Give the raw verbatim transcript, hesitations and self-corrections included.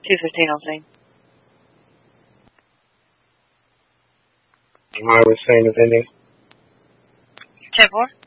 two fifteen on scene. I was saying is ending. ten four.